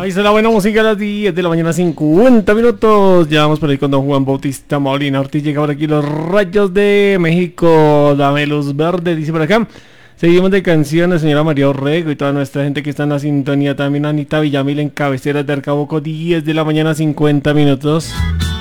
Ahí está la buena música a las 10 de la mañana, 50 minutos. Ya vamos por ahí con don Juan Bautista Molina Ortiz. Llega por aquí los Rayos de México. Dame luz verde, dice por acá. Seguimos de canciones, señora María Orrego y toda nuestra gente que está en la sintonía. También Anita Villamil en Cabeceras de Arcaboco, 10 de la mañana, 50 minutos.